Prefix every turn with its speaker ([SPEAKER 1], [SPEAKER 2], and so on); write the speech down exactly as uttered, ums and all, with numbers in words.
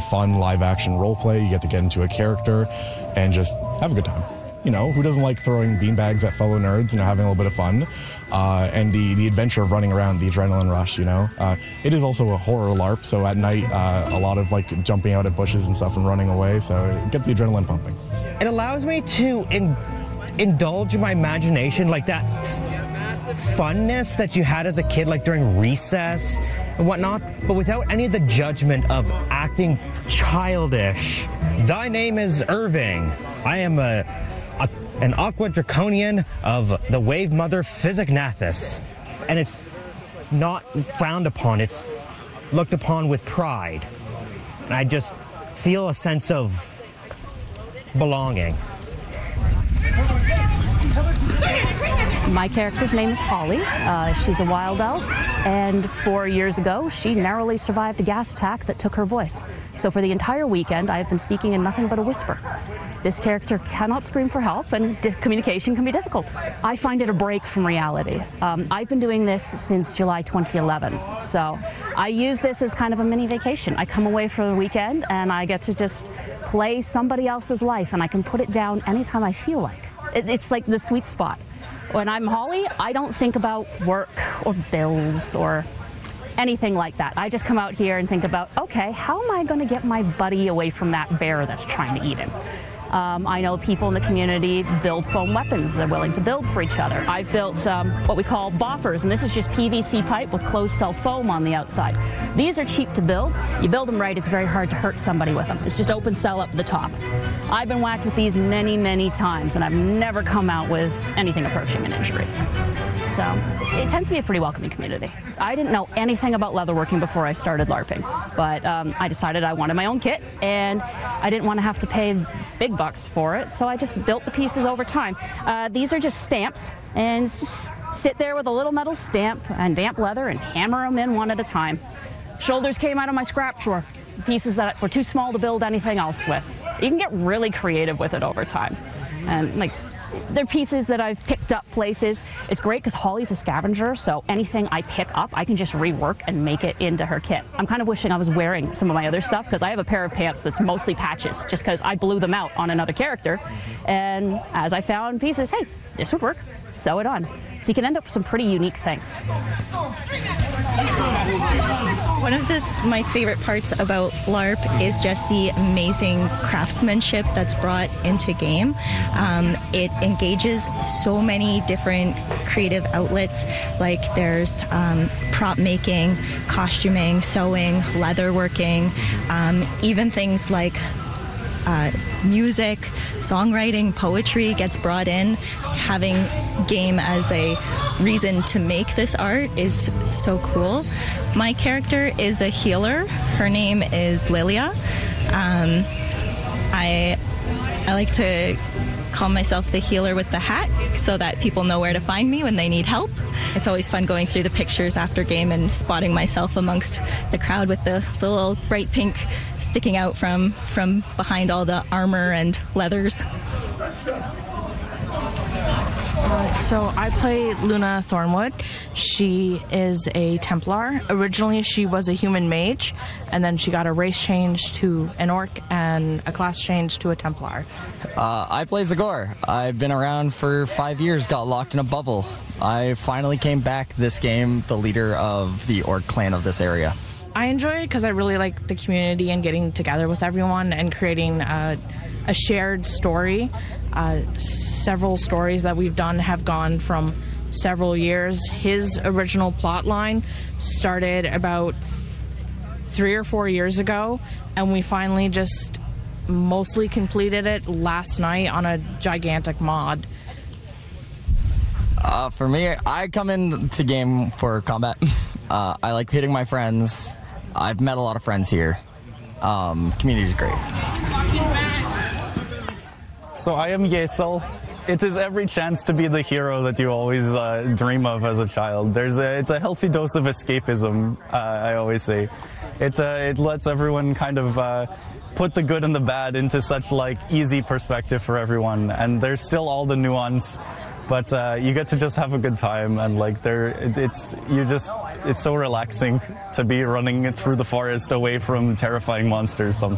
[SPEAKER 1] fun live action role play. You get to get into a character and just have a good time. You know, who doesn't like throwing beanbags at fellow nerds and having a little bit of fun? Uh, and the, the adventure of running around, the adrenaline rush, you know? Uh, it is also a horror LARP, so at night, uh, a lot of like jumping out at bushes and stuff and running away, so it gets the adrenaline pumping.
[SPEAKER 2] It allows me to in, indulge my imagination, like that funness that you had as a kid, like during recess and whatnot, but without any of the judgment of acting childish. Thy name is Irving. I am a, a an Aqua Draconian of the Wave Mother Physignathus. And it's not frowned upon, it's looked upon with pride. And I just feel a sense of belonging.
[SPEAKER 3] My character's name is Holly. Uh, she's a wild elf, and four years ago, she narrowly survived a gas attack that took her voice. So for the entire weekend, I have been speaking in nothing but a whisper. This character cannot scream for help, and communication can be difficult. I find it a break from reality. Um, I've been doing this since July twenty eleven, so I use this as kind of a mini vacation. I come away for the weekend, and I get to just play somebody else's life, and I can put it down anytime I feel like. It, it's like the sweet spot. When I'm Holly, I don't think about work or bills or anything like that. I just come out here and think about, okay, how am I going to get my buddy away from that bear that's trying to eat him? Um, I know people in the community build foam weapons. They're willing to build for each other. I've built um, what we call boffers, and this is just P V C pipe with closed cell foam on the outside. These are cheap to build. You build them right, it's very hard to hurt somebody with them. It's just open cell up the top. I've been whacked with these many, many times, and I've never come out with anything approaching an injury. So it tends to be a pretty welcoming community. I didn't know anything about leatherworking before I started LARPing, but um, I decided I wanted my own kit, and I didn't want to have to pay big bucks for it, so I just built the pieces over time. Uh, these are just stamps, and just sit there with a little metal stamp and damp leather and hammer them in one at a time. Shoulders came out of my scrap drawer, pieces that were too small to build anything else with. You can get really creative with it over time, and like, they're pieces that I've picked up places. It's great because Holly's a scavenger, so anything I pick up, I can just rework and make it into her kit. I'm kind of wishing I was wearing some of my other stuff because I have a pair of pants that's mostly patches just because I blew them out on another character. And as I found pieces, hey, this would work, sew it on. So you can end up with some pretty unique things.
[SPEAKER 4] One of the, my favorite parts about LARP is just the amazing craftsmanship that's brought into game. Um, it engages so many different creative outlets, like there's um, prop making, costuming, sewing, leatherworking, um, even things like Uh, music, songwriting, poetry gets brought in. Having game as a reason to make this art is so cool. My character is a healer. Her name is Lilia. Um, I I like to call myself the healer with the hat so that people know where to find me when they need help. It's always fun going through the pictures after game and spotting myself amongst the crowd with the, the little bright pink sticking out from, from behind all the armor and leathers.
[SPEAKER 5] Uh, so I play Luna Thornwood. She is a Templar. Originally she was a human mage, and then she got a race change to an orc and a class change to a Templar.
[SPEAKER 6] Uh, I play Zagor. I've been around for five years, got locked in a bubble. I finally came back this game, the leader of the orc clan of this area.
[SPEAKER 5] I enjoy it because I really like the community and getting together with everyone and creating a, a shared story. Uh, several stories that we've done have gone from several years. His original plot line started about th- three or four years ago, and we finally just mostly completed it last night on a gigantic mod.
[SPEAKER 6] Uh, for me, I come into game for combat. Uh, I like hitting my friends. I've met a lot of friends here. Um, community is great.
[SPEAKER 7] So I am Yesel. It is every chance to be the hero that you always uh, dream of as a child. There's a, it's a healthy dose of escapism, uh, I always say. It, uh, it lets everyone kind of uh, put the good and the bad into such like easy perspective for everyone. And there's still all the nuance, but uh, you get to just have a good time. And like there, it, it's you just it's so relaxing to be running through the forest away from terrifying monsters sometimes.